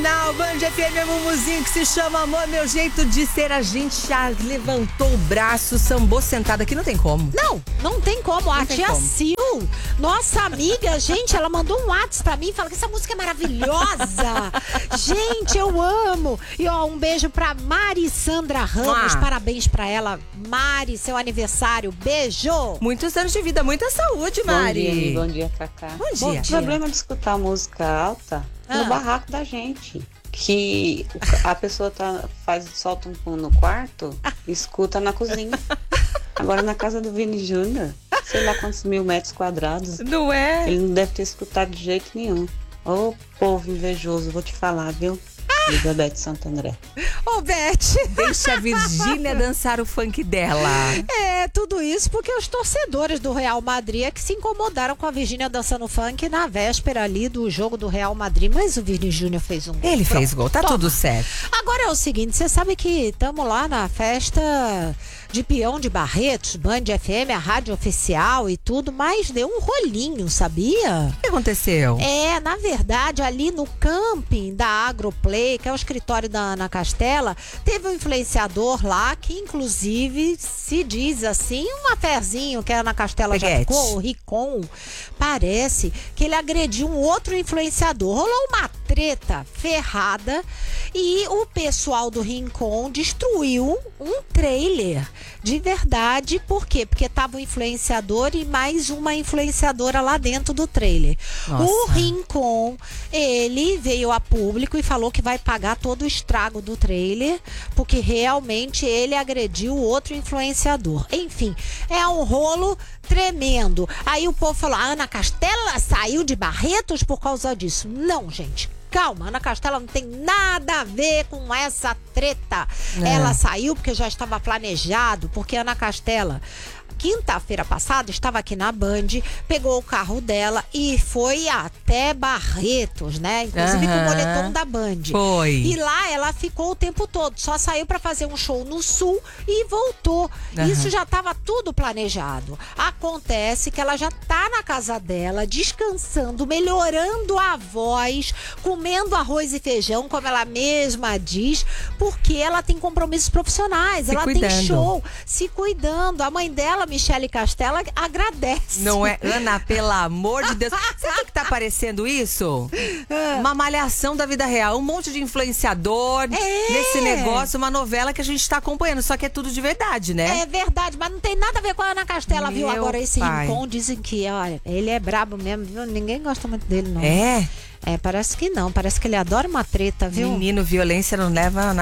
final, Band FM, Mumuzinho, que se chama Amor, Meu Jeito de Ser. A gente já levantou o braço, sambou sentada aqui, não tem como. Não tem como. A tia como. Sil, nossa amiga, gente, ela mandou um WhatsApp pra mim, fala que essa música é maravilhosa. Gente, eu amo. E ó, um beijo pra Mari Sandra Ramos, parabéns pra ela. Mari, seu aniversário, beijo. Muitos anos de vida, muita saúde, Mari. Bom dia, Cacá. Bom dia. O problema de escutar música alta é no barraco da gente. Que a pessoa solta um pum no quarto e escuta na cozinha. Agora na casa do Vini Júnior, sei lá quantos 1000 metros quadrados. Não é? Ele não deve ter escutado de jeito nenhum. Ô povo invejoso, vou te falar, viu? Diga Beth Santo André. Ô, Beth. Deixa a Virgínia dançar o funk dela. É, tudo isso porque os torcedores do Real Madrid é que se incomodaram com a Virgínia dançando funk na véspera ali do jogo do Real Madrid. Mas o Vini Júnior fez um gol. Ele fez gol, tá tudo certo. Agora é o seguinte, você sabe que estamos lá na festa de Peão de Barretos, Band FM, a rádio oficial e tudo, mas deu um rolinho, sabia? O que aconteceu? É, na verdade, ali no camping da Agroplay, que é o escritório da Ana Castela, teve um influenciador lá que, inclusive, se diz assim, um aferzinho que a Ana Castela já ficou, o Ricon, parece que ele agrediu um outro influenciador. Rolou uma treta ferrada e o pessoal do Rincon destruiu um trailer. De verdade, por quê? Porque tava o influenciador e mais uma influenciadora lá dentro do trailer. Nossa. O Rincon, ele veio a público e falou que vai pagar todo o estrago do trailer, porque realmente ele agrediu o outro influenciador. Enfim, é um rolo tremendo. Aí o povo falou, a Ana Castela saiu de Barretos por causa disso. Não, gente. Calma, Ana Castela não tem nada a ver com essa treta. Ela saiu porque já estava planejado, porque a Ana Castela, quinta-feira passada, estava aqui na Band, pegou o carro dela e foi até Barretos, né? Inclusive com o moletom da Band. Foi. E lá ela ficou o tempo todo, só saiu para fazer um show no Sul e voltou. Isso já estava tudo planejado. Acontece que ela já tá na casa dela, descansando, melhorando a voz, comendo arroz e feijão, como ela mesma diz, porque ela tem compromissos profissionais, ela tem show, se cuidando. A mãe dela, Michele Castela, agradece. Não é, Ana, pelo amor de Deus. Sabe o que tá aparecendo isso? Uma malhação da vida real. Um monte de influenciador nesse negócio, uma novela que a gente tá acompanhando. Só que é tudo de verdade, né? É verdade, mas não tem nada a ver com a Ana Castela, viu? Agora esse pai. Rincon dizem que, olha, ele é brabo mesmo, viu? Ninguém gosta muito dele, não. É? É, parece que não. Parece que ele adora uma treta, viu? Menino, violência não leva a nada.